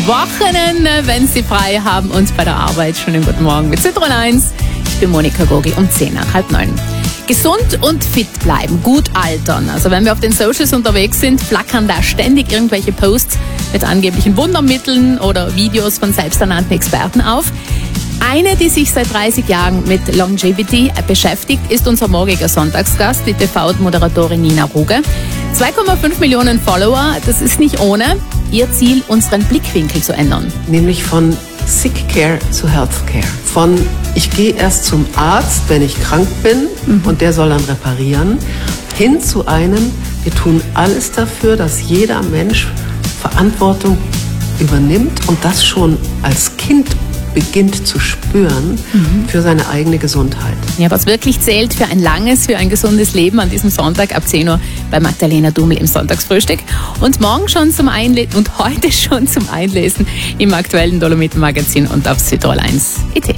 Wochenende, wenn Sie frei haben und bei der Arbeit. Schönen guten Morgen mit Südtirol 1. Ich bin Monika Gogi um 8:10. Gesund und fit bleiben, gut altern. Also wenn wir auf den Socials unterwegs sind, flackern da ständig irgendwelche Posts mit angeblichen Wundermitteln oder Videos von selbsternannten Experten auf. Eine, die sich seit 30 Jahren mit Longevity beschäftigt, ist unser morgiger Sonntagsgast, die TV-Moderatorin Nina Ruge. 2,5 Millionen Follower, das ist nicht ohne. Ihr Ziel, unseren Blickwinkel zu ändern. Nämlich von Sick Care zu Health Care. Von ich gehe erst zum Arzt, wenn ich krank bin und der soll dann reparieren, hin zu einem, wir tun alles dafür, dass jeder Mensch Verantwortung übernimmt und das schon als Kind beginnt zu spüren für seine eigene Gesundheit. Ja, was wirklich zählt für ein langes, für ein gesundes Leben an diesem Sonntag ab 10 Uhr bei Magdalena Dumel im Sonntagsfrühstück. Und morgen schon zum Einlesen und heute schon zum Einlesen im aktuellen Dolomiten-Magazin und auf Südtirol 1.it.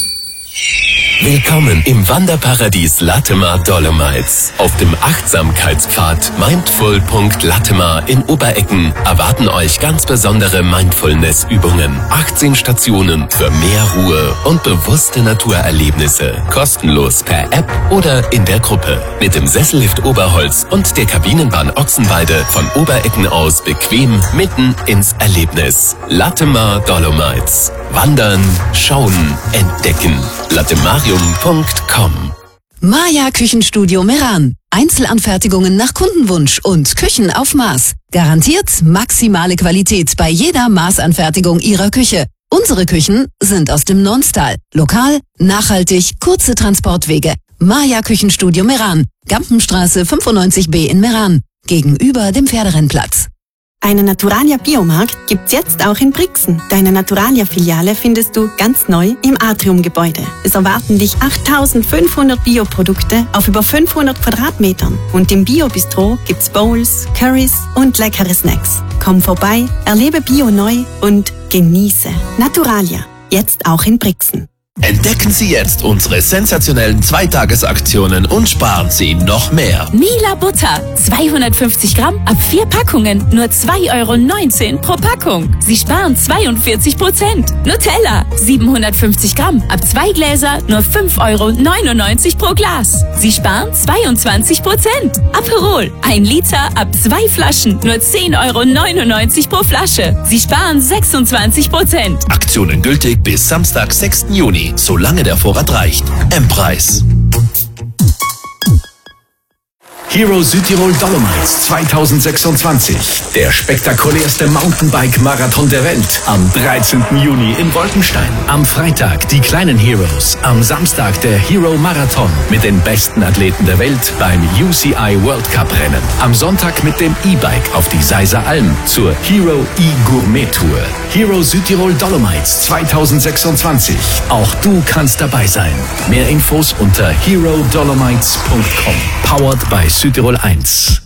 Willkommen im Wanderparadies Latemar Dolomites. Auf dem Achtsamkeitspfad Mindful.Latemar in Oberecken erwarten euch ganz besondere Mindfulness-Übungen. 18 Stationen für mehr Ruhe und bewusste Naturerlebnisse. Kostenlos per App oder in der Gruppe. Mit dem Sessellift Oberholz und der Kabinenbahn Ochsenweide von Oberecken aus bequem mitten ins Erlebnis. Latemar Dolomites. Wandern, schauen, entdecken. latemarium.com. Maya Küchenstudio Meran. Einzelanfertigungen nach Kundenwunsch und Küchen auf Maß. Garantiert maximale Qualität bei jeder Maßanfertigung Ihrer Küche. Unsere Küchen sind aus dem Nonstal. Lokal, nachhaltig, kurze Transportwege. Maya Küchenstudio Meran. Gampenstraße 95b in Meran. Gegenüber dem Pferderennplatz. Einen Naturalia Biomarkt gibt's jetzt auch in Brixen. Deine Naturalia-Filiale findest du ganz neu im Atriumgebäude. Es erwarten dich 8500 Bioprodukte auf über 500 Quadratmetern. Und im Bio-Bistro gibt's Bowls, Currys und leckere Snacks. Komm vorbei, erlebe Bio neu und genieße. Naturalia, jetzt auch in Brixen. Entdecken Sie jetzt unsere sensationellen Zweitagesaktionen und sparen Sie noch mehr. Mila Butter, 250 Gramm ab 4 Packungen, nur 2,19 € pro Packung. Sie sparen 42%. Nutella, 750 Gramm ab 2 Gläser, nur 5,99 € pro Glas. Sie sparen 22%. Aperol, 1 Liter ab 2 Flaschen, nur 10,99 € pro Flasche. Sie sparen 26%. Aktionen gültig bis Samstag, 6. Juni. Solange der Vorrat reicht. M-Preis. Hero Südtirol Dolomites 2026. Der spektakulärste Mountainbike-Marathon der Welt. Am 13. Juni in Wolkenstein. Am Freitag die kleinen Heroes. Am Samstag der Hero Marathon mit den besten Athleten der Welt beim UCI World Cup Rennen. Am Sonntag mit dem E-Bike auf die Seiser Alm zur Hero E-Gourmet Tour. Hero Südtirol Dolomites 2026. Auch du kannst dabei sein. Mehr Infos unter herodolomites.com. Powered by Südtirol 1.